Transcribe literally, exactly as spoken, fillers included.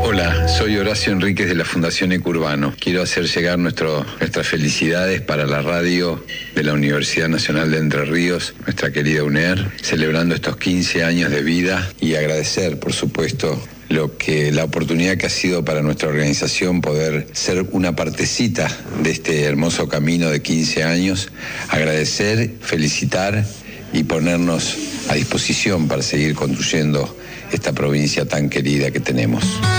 Hola, soy Horacio Enríquez de la Fundación Ecurbano. Quiero hacer llegar nuestro, nuestras felicidades para la radio de la Universidad Nacional de Entre Ríos, nuestra querida UNER, celebrando estos quince años de vida, y agradecer, por supuesto, lo que la oportunidad que ha sido para nuestra organización poder ser una partecita de este hermoso camino de quince años, agradecer, felicitar y ponernos a disposición para seguir construyendo esta provincia tan querida que tenemos.